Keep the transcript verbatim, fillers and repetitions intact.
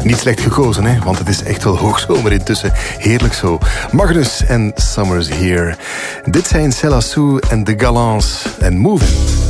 Niet slecht gekozen, hè? Want het is echt wel hoogzomer intussen. Heerlijk zo. Magnus en Summer's Here. Dit zijn Céla Sou en The Gallants en Moving.